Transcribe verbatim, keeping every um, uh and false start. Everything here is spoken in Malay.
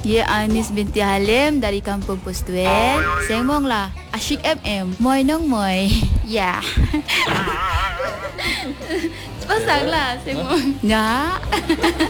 Cie Anis binti Halim dari Kampung Postuel. Sengmong lah Asyik F M. Moy nong moy. Ya. Pasang lah sengmong. Ya.